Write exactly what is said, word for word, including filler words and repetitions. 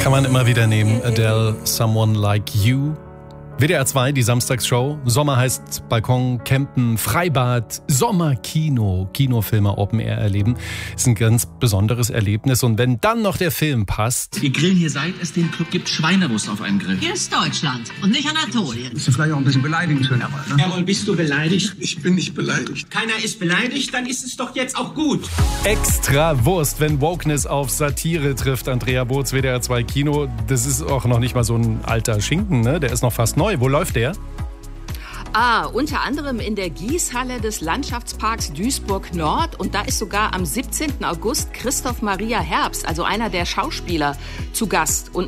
kann man immer wieder nehmen. Adele, Someone Like You. W D R zwei, die Samstagsshow. Sommer heißt Balkon, Campen, Freibad, Sommerkino, Kinofilme Open Air erleben. Ist ein ganz besonderes Erlebnis. Und wenn dann noch der Film passt. Wir grillen hier, seit es den Club gibt, Schweinerwurst auf einem Grill. Hier ist Deutschland und nicht Anatolien. Ist ja vielleicht auch ein bisschen beleidigend für Jawohl, ne? Jawohl, bist du beleidigt? Ich bin nicht beleidigt. Keiner ist beleidigt, dann ist es doch jetzt auch gut. Extra Wurst, wenn Wokeness auf Satire trifft. Andrea Boots, W D R zwei Kino. Das ist auch noch nicht mal so ein alter Schinken, ne? Der ist noch fast neu. Wo läuft der? Ah, unter anderem in der Gießhalle des Landschaftsparks Duisburg-Nord. Und da ist sogar am siebzehnten August Christoph Maria Herbst, also einer der Schauspieler, zu Gast. Und